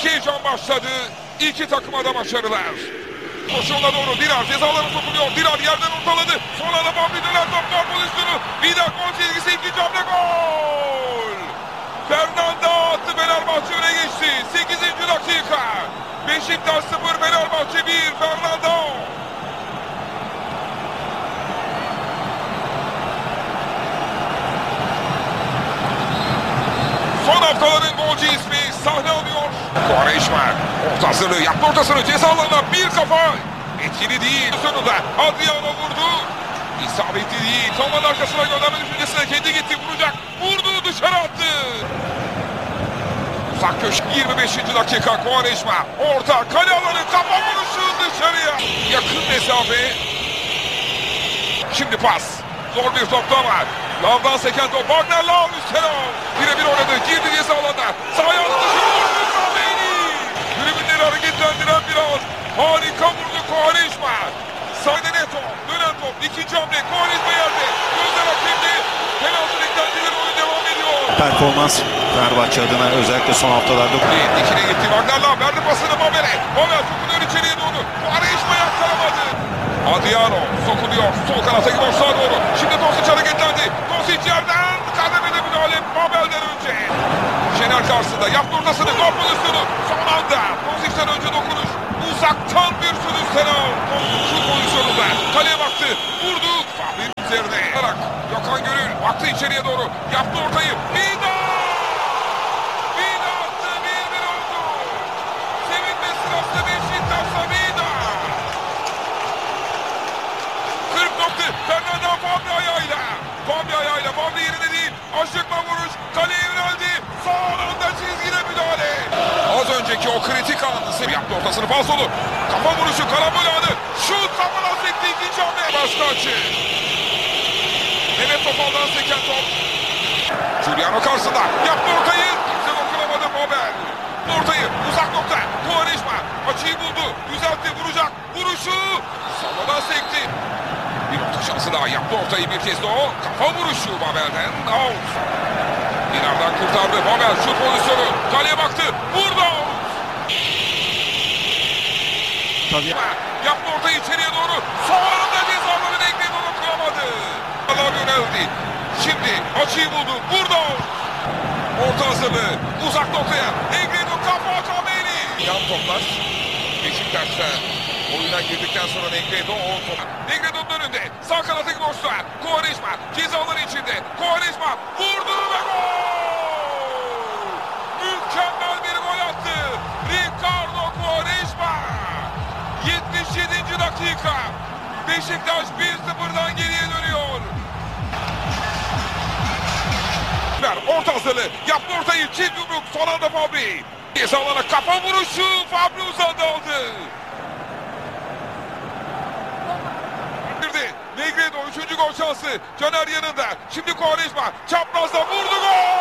Büyük heyecan başladı. İki takıma da başarılar. Koşuğuna doğru Dirar cezalarına sokuluyor. Dirar yerden ortaladı. Sonra da Bambi döner top gol pozisyonu. Vida gol çizgisi, ikinci hamle gol. Fernando attı, Fenerbahçe öne geçti. 8. dakika. Beşiktaş 0, Fenerbahçe 1. Fernando. Son haftaların golcü ismi sahne alıyor. Quaresma orta hazırlığı yaptı, ortasını ceza alanına bir kafa. Etkili değil. Sonunda Adriano vurdu. İsabetli değil. Kamanın arkasına gönderme düşüncesine kendi gitti, vuracak. Vurdu, dışarı attı. Uzak köşe 25. dakika. Quaresma orta kale alanı, kafa vuruşu dışarıya. Yakın mesafe. Şimdi pas. Zor bir topta var. Lavdan seken top. Wagner Lav üstüne. Birebir oynadı. Girdi ceza alanına. Sağ ayağını dışarı vurdu. Kameni. Tribünleri hareketlendiren bir an. Harika vurdu Quaresma. Sağda Neto. Dönen top. İkinci hamle. Quaresma yerde. Gözler hakemde. Penaltı beklentileri, oyun devam ediyor. Performans Fenerbahçe adına özellikle son haftalarda. Dikine gitti. Wagner Lav verdi pasını Mabel'e. Mabel sokuluyor içeriye doğru. Quaresma yakkalamadı. Adriano sokuluyor. Sol kanata gidiyor, sağa doğru. Şimdi Dosic hareketlendi. Dosic yerden kademede müdahale Mabel'den önce. Şener karşısında yaptı ortasını. Gol pozisyonu. Son anda Dosic'ten önce dokunuş. Uzaktan bir sürü selam. Şu pozisyonunda kaleye baktı. Vurdu. Fahri üzerine. Gökhan Gönül baktı içeriye doğru. Yaptı ortayı. Vida! Vida attı. 1-1 oldu. Sevinme sırasında Beşiktaş'ta Vida. 40 nokta. Fernando Fabri ayağıyla. Fabri ayağıyla. Fabri yerine değil. Aşıkma vuruş. Kaleye yöneldi. Son anda çizgide müdahale. Az önceki o kritik anı yaptı, ortasını falsolu. Kafa vuruşu, karambol anı. Şut kafadan sekti, ikinci hamle. Başka açı. Mehmet Topal'dan seken top. Giuliano karşısında. Yaptı ortayı. Kimse dokunamadı Mabel. Ortayı uzak nokta. Quaresma açıyı buldu. Düzeltti, vuracak. Vuruşu. Savadan sekti. Bir nokta şansı daha, yaptı ortayı bir kez de o. Kafa vuruşu Mabel'den. Out. Dinar'dan kurtardı. Mabel şut pozisyonu. Kaleye baktı. Vurdu. Tabii. Yaptı ortayı içeriye doğru. Sonunda cezaları Negredo dokunamadı. Allah yöneldi. Şimdi açıyı buldu. Vurdu. Orta hazırlığı. Uzak noktaya. Negredo kafa Kameni. Yan toplar. Beşiktaş'ta oyuna girdikten sonra Negredo o top. Negredo'nun önünde. Sağ kanatı boşluğa. Quaresma cezaları içinde. Quaresma vurdu ve gol. Mükemmel bir gol attı. Ricardo Quaresma. 77. dakika. Beşiktaş 1-0'dan geriye dönüyor. Orta hazırlığı. Yaptı ortayı. Çift yumruk. Son anda Fabri. Cezalara kafa vuruşu. Fabri uzadı aldı. Negredo 3. gol şansı. Caner yanında. Şimdi Quaresma. Çaprazda vurdu, gol.